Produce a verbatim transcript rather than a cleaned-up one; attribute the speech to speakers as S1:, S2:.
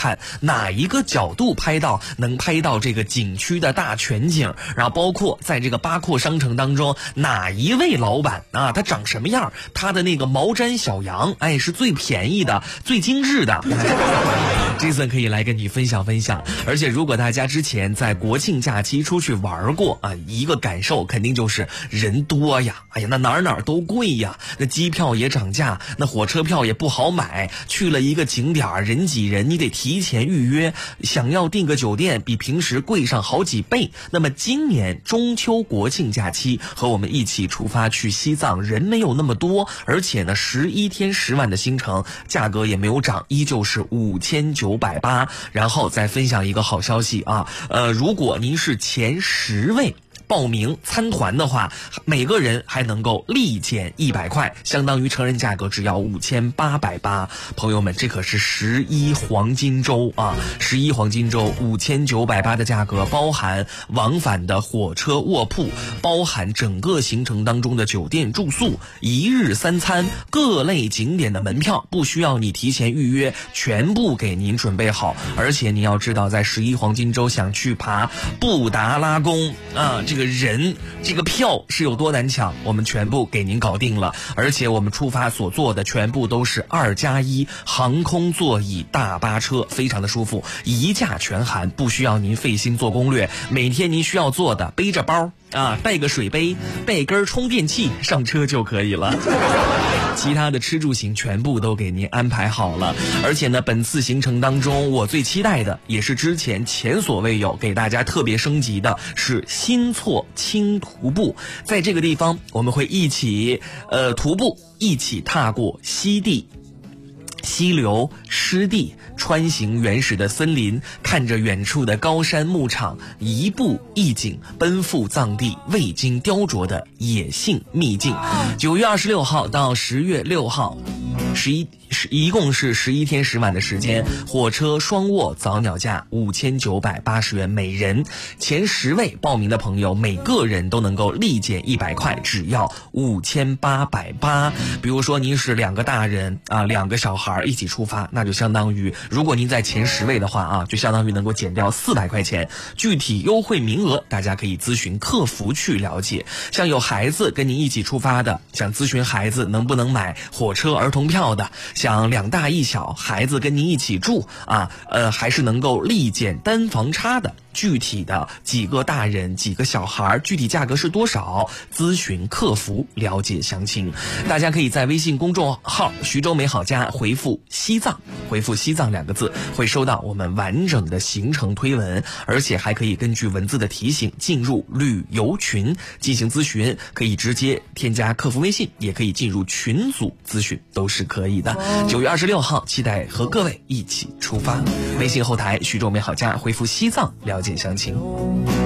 S1: 看哪一个角度拍到能拍到这个景区的大全景，然后包括在这个八廓商城当中哪一位老板啊，他长什么样，他的那个毛毡小羊，哎，是最便宜的、最精致的。Jason 可以来跟你分享分享。而且如果大家之前在国庆假期出去玩过啊，一个感受肯定就是人多呀，哎呀，那哪儿哪儿都贵呀，那机票也涨价，那火车票也不好买，去了一个景点人挤人，你得提前预约，想要订个酒店比平时贵上好几倍。那么今年中秋国庆假期和我们一起出发去西藏，人没有那么多，而且呢十一天十晚的行程价格也没有涨，依旧是五千九百八。然后再分享一个好消息啊，呃，如果您是前十位报名参团的话，每个人还能够立减一百块，相当于成人价格只要五千八百八。朋友们，这可是十一黄金周啊！十一黄金周五千九百八的价格，包含往返的火车卧铺，包含整个行程当中的酒店住宿、一日三餐、各类景点的门票，不需要你提前预约，全部给您准备好。而且你要知道，在十一黄金周想去爬布达拉宫啊，这个人这个票是有多难抢，我们全部给您搞定了。而且我们出发所坐的全部都是二加一航空座椅大巴车，非常的舒服，一价全含，不需要您费心做攻略。每天您需要做的，背着包啊，带个水杯，带根充电器，上车就可以了。其他的吃住行全部都给您安排好了。而且呢，本次行程当中我最期待的，也是之前前所未有给大家特别升级的，是新措轻徒步。在这个地方我们会一起呃徒步，一起踏过溪地、溪流、湿地，穿行原始的森林，看着远处的高山牧场，一步一景，奔赴藏地未经雕琢的野性秘境。九月二十六号到十月六号，十一一共是十一天十晚的时间，火车双卧早鸟价五千九百八十元每人，前十位报名的朋友每个人都能够立减一百块，只要五千八百八。比如说您是两个大人啊，两个小孩一起出发，那就相当于，如果您在前十位的话啊，就相当于能够减掉四百块钱。具体优惠名额大家可以咨询客服去了解。像有孩子跟您一起出发的，想咨询孩子能不能买火车儿童票的，想两大一小孩子跟您一起住啊，呃，还是能够立减单房差的，具体的几个大人几个小孩，具体价格是多少，咨询客服了解详情。大家可以在微信公众号徐州美好家回复西藏，回复西藏两个字，会收到我们完整的行程推文，而且还可以根据文字的提醒进入旅游群进行咨询，可以直接添加客服微信，也可以进入群组咨询，都是可以的。九月二十六号，期待和各位一起出发。微信后台徐州美好家回复西藏了解详情。